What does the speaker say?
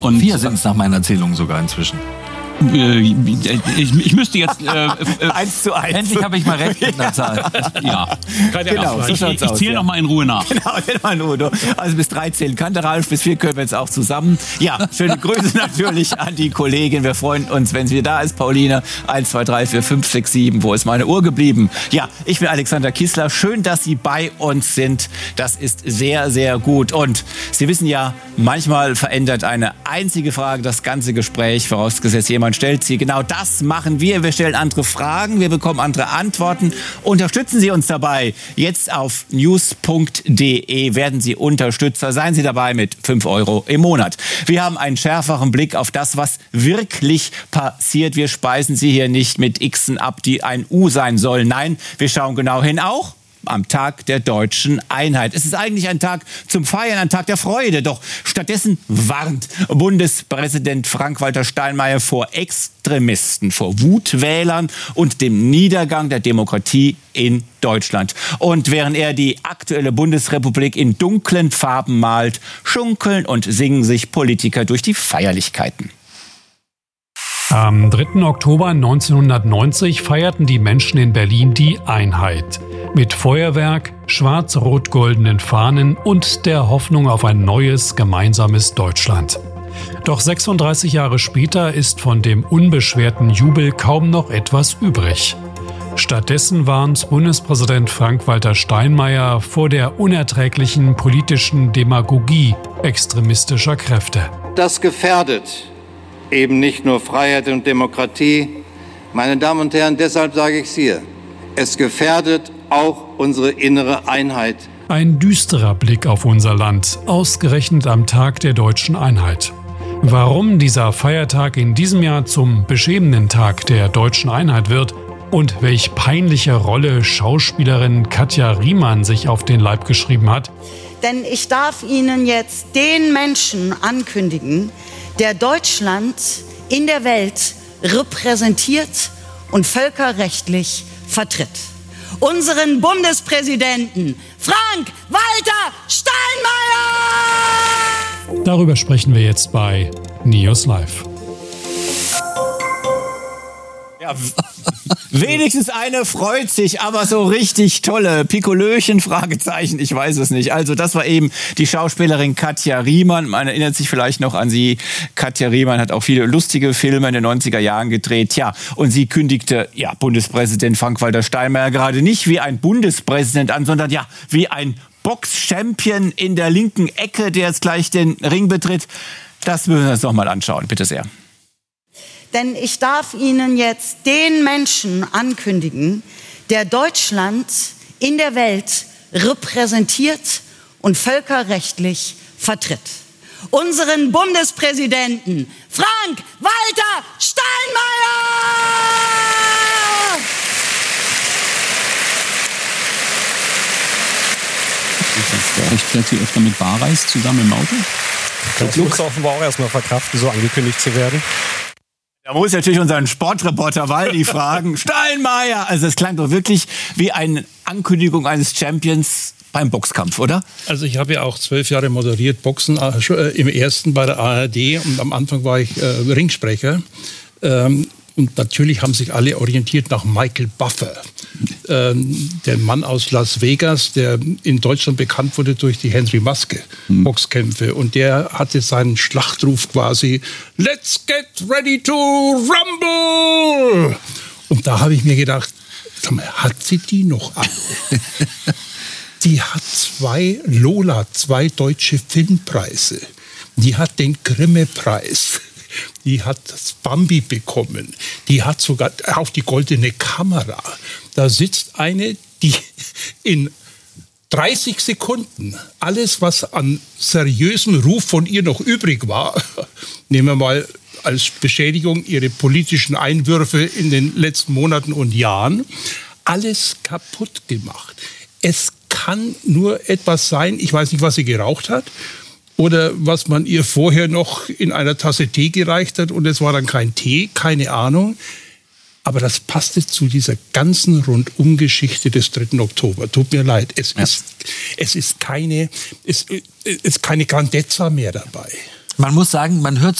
Und 4 sind es nach meiner Erzählung sogar inzwischen. Ich müsste jetzt 1:1. Endlich habe ich mal recht mit einer Zahl. Ja, genau, so ich zähle noch mal in Ruhe nach. Genau, mal in Ruhe. Also bis 3 zählen kann der Ralf, bis 4 können wir jetzt auch zusammen. Ja, schöne Grüße natürlich an die Kollegin. Wir freuen uns, wenn sie wieder da ist, Pauline. 1, 2, 3, 4, 5, 6, 7. Wo ist meine Uhr geblieben? Ja, ich bin Alexander Kissler. Schön, dass Sie bei uns sind. Das ist sehr, sehr gut. Und Sie wissen ja, manchmal verändert eine einzige Frage das ganze Gespräch, vorausgesetzt jemand stellt sie. Genau das machen wir. Wir stellen andere Fragen, wir bekommen andere Antworten. Unterstützen Sie uns dabei. Jetzt auf news.de werden Sie Unterstützer. Seien Sie dabei mit 5 € im Monat. Wir haben einen schärferen Blick auf das, was wirklich passiert. Wir speisen Sie hier nicht mit Xen ab, die ein U sein sollen. Nein, wir schauen genau hin, auch am Tag der deutschen Einheit. Es ist eigentlich ein Tag zum Feiern, ein Tag der Freude. Doch stattdessen warnt Bundespräsident Frank-Walter Steinmeier vor Extremisten, vor Wutwählern und dem Niedergang der Demokratie in Deutschland. Und während er die aktuelle Bundesrepublik in dunklen Farben malt, schunkeln und singen sich Politiker durch die Feierlichkeiten. Am 3. Oktober 1990 feierten die Menschen in Berlin die Einheit. Mit Feuerwerk, schwarz-rot-goldenen Fahnen und der Hoffnung auf ein neues, gemeinsames Deutschland. Doch 36 Jahre später ist von dem unbeschwerten Jubel kaum noch etwas übrig. Stattdessen warnt Bundespräsident Frank-Walter Steinmeier vor der unerträglichen politischen Demagogie extremistischer Kräfte. Das gefährdet eben nicht nur Freiheit und Demokratie. Meine Damen und Herren, deshalb sage ich es hier. Es gefährdet auch unsere innere Einheit. Ein düsterer Blick auf unser Land, ausgerechnet am Tag der deutschen Einheit. Warum dieser Feiertag in diesem Jahr zum beschämenden Tag der deutschen Einheit wird und welch peinliche Rolle Schauspielerin Katja Riemann sich auf den Leib geschrieben hat. Denn ich darf Ihnen jetzt den Menschen ankündigen, der Deutschland in der Welt repräsentiert und völkerrechtlich vertritt. Unseren Bundespräsidenten Frank-Walter Steinmeier! Darüber sprechen wir jetzt bei News Live. Ja, wenigstens eine freut sich, aber so richtig tolle Pikolöchen, Fragezeichen, ich weiß es nicht. Also das war eben die Schauspielerin Katja Riemann. Man erinnert sich vielleicht noch an sie. Katja Riemann hat auch viele lustige Filme in den 90er Jahren gedreht. Ja, und sie kündigte Bundespräsident Frank-Walter Steinmeier gerade nicht wie ein Bundespräsident an, sondern wie ein Box-Champion in der linken Ecke, der jetzt gleich den Ring betritt. Das müssen wir uns noch mal anschauen. Bitte sehr. Denn ich darf Ihnen jetzt den Menschen ankündigen, der Deutschland in der Welt repräsentiert und völkerrechtlich vertritt. Unseren Bundespräsidenten Frank-Walter Steinmeier! Ich fährt sie öfter mit Barreis zusammen im Auto? Das muss offenbar auch erstmal verkraften, so angekündigt zu werden. Da muss natürlich unseren Sportreporter Waldi fragen. Steinmeier! Also es klang doch wirklich wie eine Ankündigung eines Champions beim Boxkampf, oder? Also ich habe ja auch 12 Jahre moderiert Boxen, im ersten bei der ARD und am Anfang war ich Ringsprecher. Und natürlich haben sich alle orientiert nach Michael Buffer, der Mann aus Las Vegas, der in Deutschland bekannt wurde durch die Henry Maske Boxkämpfe. Und der hatte seinen Schlachtruf quasi, Let's get ready to rumble! Und da habe ich mir gedacht, sag mal, hat sie die noch alle? Die hat 2 deutsche Filmpreise. Die hat den Grimme-Preis. Die hat das Bambi bekommen. Die hat sogar auf die goldene Kamera. Da sitzt eine, die in 30 Sekunden alles, was an seriösem Ruf von ihr noch übrig war, nehmen wir mal als Beschädigung ihre politischen Einwürfe in den letzten Monaten und Jahren, alles kaputt gemacht. Es kann nur etwas sein, ich weiß nicht, was sie geraucht hat, oder was man ihr vorher noch in einer Tasse Tee gereicht hat und es war dann kein Tee, keine Ahnung. Aber das passte zu dieser ganzen Rundumgeschichte des 3. Oktober. Tut mir leid, es ist keine Grandezza mehr dabei. Man muss sagen, man hört